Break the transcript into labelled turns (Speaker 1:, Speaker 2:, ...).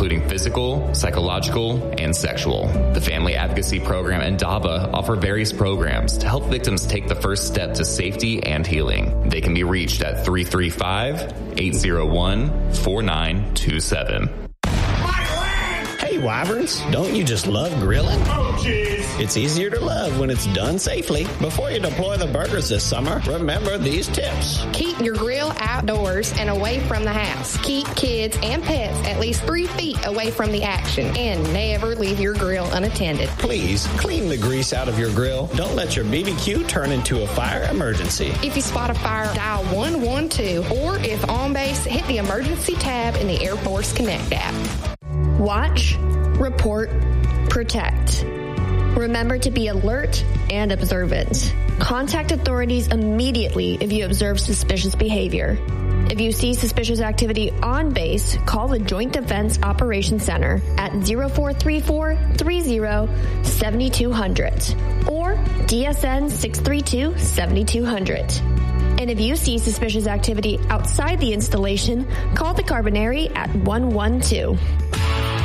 Speaker 1: including physical, psychological, and sexual. The Family Advocacy Program and DABA offer various programs to help victims take the first step to safety and healing. They can be reached at 335-801-4927.
Speaker 2: Hey, Wyverns, don't you just love grilling?
Speaker 3: Oh, jeez.
Speaker 2: It's easier to love when it's done safely. Before you deploy the burgers this summer, remember these tips.
Speaker 4: Keep your grill outdoors and away from the house. Keep kids and pets at least 3 feet away from the action. And never leave your grill unattended.
Speaker 2: Please, clean the grease out of your grill. Don't let your BBQ turn into a fire emergency.
Speaker 4: If you spot a fire, dial 112. Or if on base, hit the emergency tab in the Air Force Connect app.
Speaker 5: Watch, report, protect. Remember to be alert and observant. Contact authorities immediately if you observe suspicious behavior. If you see suspicious activity on base, call the Joint Defense Operations Center at 0434-30-7200 or DSN 632-7200. And if you see suspicious activity outside the installation, call the Carbonary at 112.